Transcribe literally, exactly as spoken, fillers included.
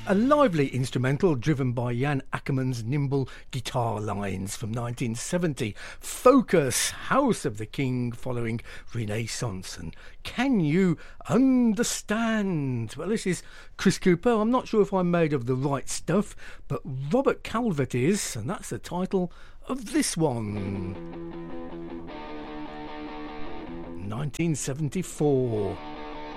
A lively instrumental driven by Jan Ackerman's nimble guitar lines from nineteen seventy. Focus, House of the King, following Renaissance. And Can You Understand? Well, this is Chris Cooper. I'm not sure if I'm made of the right stuff, but Robert Calvert is, and that's the title of this one. nineteen seventy-four.